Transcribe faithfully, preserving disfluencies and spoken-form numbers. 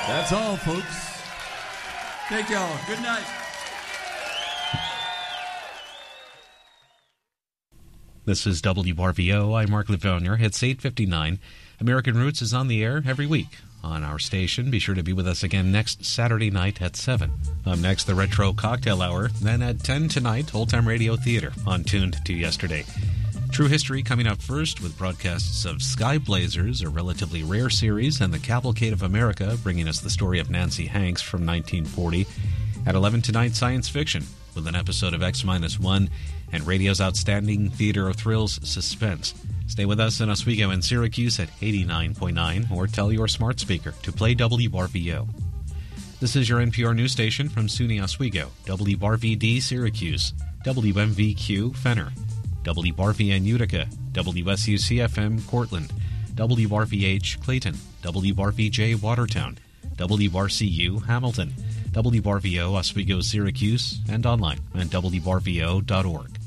That's all, folks. Thank y'all. Good night. This is W R V O. I'm Mark Livonia. It's eight fifty-nine. American Roots is on the air every week on our station. Be sure to be with us again next Saturday night at seven. Up next, the Retro Cocktail Hour. Then at ten tonight, Old Time Radio Theater on Tuned to Yesterday. True History coming up first with broadcasts of Sky Blazers, a relatively rare series, and The Cavalcade of America, bringing us the story of Nancy Hanks from nineteen forty. At eleven tonight, Science Fiction with an episode of X one and radio's outstanding theater of thrills, Suspense. Stay with us in Oswego and Syracuse at eighty-nine point nine or tell your smart speaker to play W R V O. This is your N P R news station from SUNY Oswego, W R V D Syracuse, W M V Q Fenner, W R V N Utica, W S U C F M Cortland, W R V H Clayton, W R V J Watertown, W R C U Hamilton, W R V O Oswego Syracuse, and online at W R V O dot org.